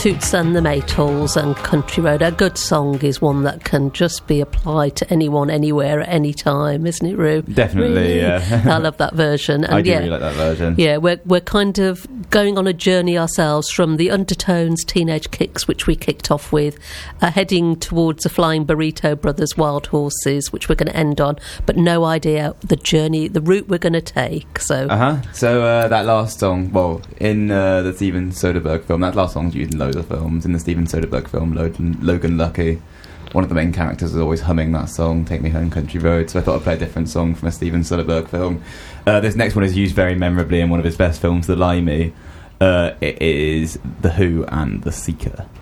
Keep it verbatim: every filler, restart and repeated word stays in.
Toots and the Maytals and Country Road. A good song is one that can just be applied to anyone, anywhere, at any time, isn't it, Roo? Definitely, really? yeah. I love that version. And I do yeah, really like that version. Yeah, we're, we're kind of going on a journey ourselves from the Undertones Teenage Kicks, which we kicked off with, uh, heading towards the Flying Burrito Brothers Wild Horses, which we're going to end on, but no idea the journey, the route we're going to take. So, uh-huh. So uh, that last song, well, in uh, the Steven Soderbergh film, that last song's used in loads of films. In the Steven Soderbergh film, Logan, Logan Lucky, one of the main characters is always humming that song, Take Me Home Country Road, so I thought I'd play a different song from a Steven Soderbergh film. Uh, this next one is used very memorably in one of his best films, The Limey. Uh, it is The Who and The Seeker.